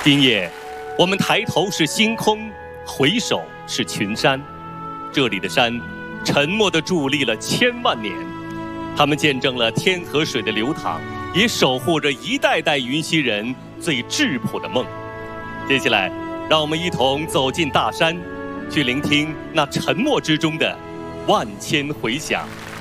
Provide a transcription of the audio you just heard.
今夜，我们抬头是星空，回首是群山。这里的山，沉默地伫立了千万年，它们见证了天和水的流淌，也守护着一代代云溪人最质朴的梦。接下来，让我们一同走进大山，去聆听那沉默之中的万千回响。